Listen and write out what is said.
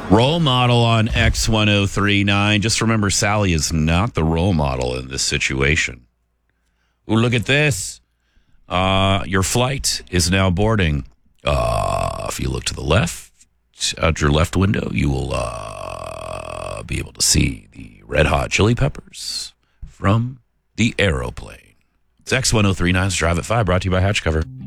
Role model on X1039. Just remember, Sally is not the role model in this situation. Ooh, look at this. Your flight is now boarding. If you look to the left, out your left window, you will be able to see the Red Hot Chili Peppers from the aeroplane. It's X1039's Drive at 5, brought to you by Hatch Cover.